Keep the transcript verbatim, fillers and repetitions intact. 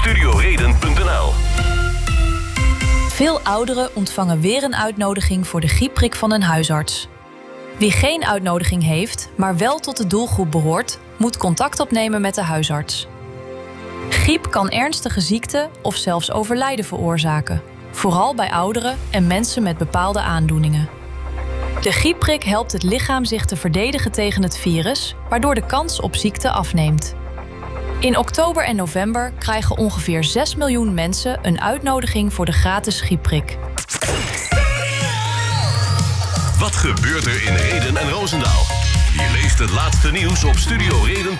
studioreden punt n l. Veel ouderen ontvangen weer een uitnodiging voor de griepprik van een huisarts. Wie geen uitnodiging heeft, maar wel tot de doelgroep behoort, moet contact opnemen met de huisarts. Griep kan ernstige ziekte of zelfs overlijden veroorzaken, vooral bij ouderen en mensen met bepaalde aandoeningen. De griepprik helpt het lichaam zich te verdedigen tegen het virus, waardoor de kans op ziekte afneemt. In oktober en november krijgen ongeveer zes miljoen mensen een uitnodiging voor de gratis griepprik. Wat gebeurt er in Rheden en Roosendaal? Je leest het laatste nieuws op studio reden punt n l.